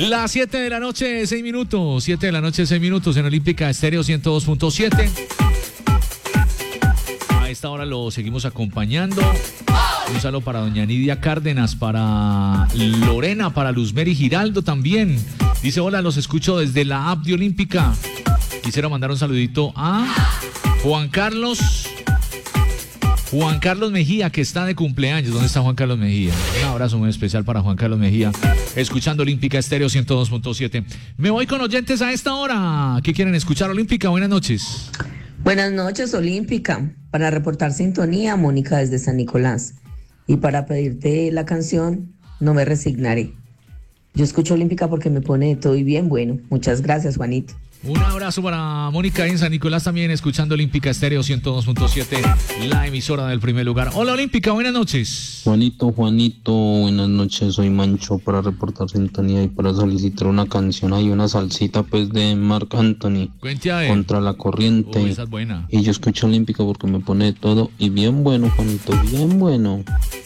Las 7 de la noche, 6 minutos. 7 de la noche, 6 minutos en Olímpica Estéreo 102.7. A esta hora lo seguimos acompañando. Un saludo para doña Nidia Cárdenas, para Lorena, para Luzmeri Giraldo también. Dice, hola, los escucho desde la app de Olímpica. Quisiera mandar un saludito a Juan Carlos Mejía, que está de cumpleaños. ¿Dónde está Juan Carlos Mejía? Un abrazo muy especial para Juan Carlos Mejía, escuchando Olímpica Estéreo 102.7. Me voy con oyentes a esta hora. ¿Qué quieren escuchar, Olímpica? Buenas noches. Buenas noches, Olímpica. Para reportar sintonía, Mónica desde San Nicolás. Y para pedirte la canción, No me resignaré. Yo escucho Olímpica porque me pone todo y bien bueno. Muchas gracias, Juanito. Un abrazo para Mónica en San Nicolás también, escuchando Olímpica Estéreo 102.7, la emisora del primer lugar. Hola, Olímpica, buenas noches. Juanito, buenas noches, soy Mancho para reportar sintonía y para solicitar una canción. Hay una salsita pues de Marc Anthony, Contra la Corriente. Esa es buena. Y yo escucho Olímpica porque me pone todo y bien bueno, Juanito, bien bueno.